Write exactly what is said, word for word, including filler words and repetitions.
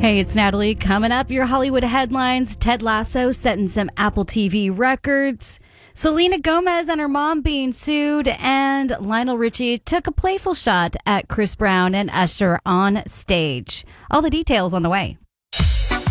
Hey, it's Natalie. Coming up, your Hollywood headlines. Ted Lasso setting some Apple T V records. Selena Gomez and her mom being sued. And Lionel Richie took a playful shot at Chris Brown and Usher on stage. All the details on the way.